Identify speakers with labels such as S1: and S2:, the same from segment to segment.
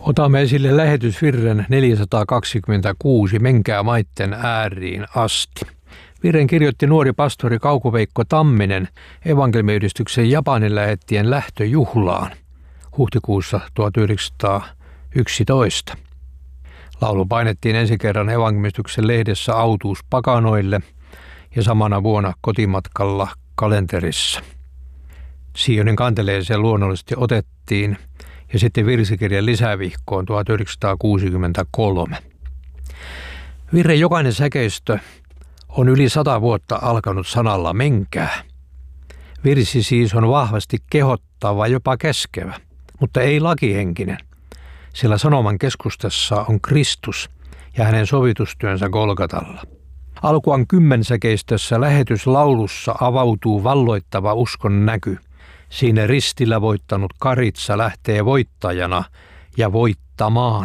S1: Otamme esille lähetysvirren 426 Menkää maitten ääriin asti. Virren kirjoitti nuori pastori Kauko-Veikko Tamminen evankelmiyhdistyksen Japanin lähettien lähtöjuhlaan huhtikuussa 1911. Laulu painettiin ensi kerran evankelmiyhdistyksen lehdessä Autuus Pakanoille ja samana vuonna kotimatkalla kalenterissa. Sionin kanteleeseen luonnollisesti otettiin ja sitten virsikirjan lisävihkoon 1963. Virren jokainen säkeistö on yli 100 vuotta alkanut sanalla menkää. Virsi siis on vahvasti kehottava, jopa käskevä, mutta ei lakihenkinen, sillä sanoman keskustassa on Kristus ja hänen sovitustyönsä Golgatalla. Alkuaan kymmensäkeistössä lähetyslaulussa avautuu valloittava uskon näky. Siinä ristillä voittanut Karitsa lähtee voittajana ja voittamaan.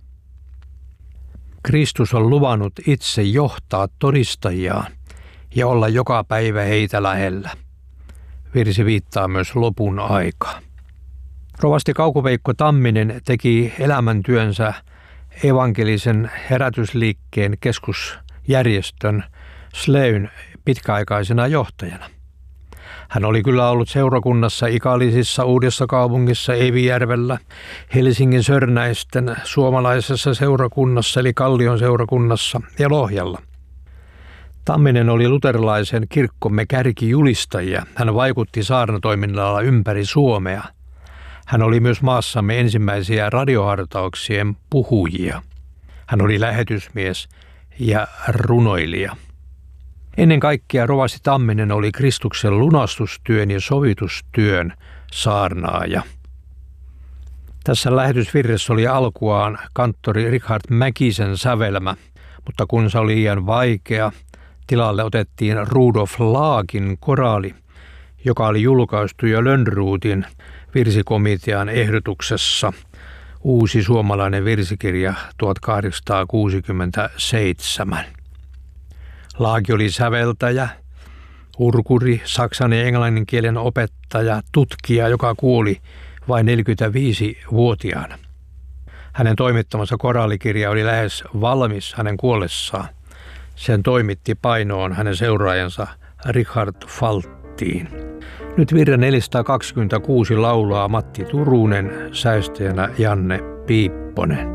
S1: Kristus on luvannut itse johtaa todistajiaan ja olla joka päivä heitä lähellä. Virsi viittaa myös lopun aikaa. Rovasti Kauko-Veikko Tamminen teki elämäntyönsä evankelisen herätysliikkeen keskusjärjestön Sleyn pitkäaikaisena johtajana. Hän oli kyllä ollut seurakunnassa Ikalisissa, Uudessakaupungissa, Evijärvellä, Helsingin Sörnäisten suomalaisessa seurakunnassa eli Kallion seurakunnassa ja Lohjalla. Tamminen oli luterilaisen kirkkomme kärkijulistajia. Hän vaikutti saarnatoiminnalla ympäri Suomea. Hän oli myös maassamme ensimmäisiä radiohartauksien puhujia. Hän oli lähetysmies ja runoilija. Ennen kaikkea rovasti Tamminen oli Kristuksen lunastustyön ja sovitustyön saarnaaja. Tässä lähetysvirressä oli alkuaan kanttori Richard Mäkisen sävelmä, mutta kun se oli liian vaikea, tilalle otettiin Rudolf Laagin koraali, joka oli julkaistu jo Lönnrotin virsikomitean ehdotuksessa Uusi suomalainen virsikirja 1867. Laagi oli säveltäjä, urkuri, saksan ja englannin kielen opettaja, tutkija, joka kuoli vain 45-vuotiaana. Hänen toimittamansa koraalikirja oli lähes valmis hänen kuollessaan. Sen toimitti painoon hänen seuraajansa Richard Falttiin. Nyt virren 426 laulaa Matti Turunen, säestäjänä Janne Piipponen.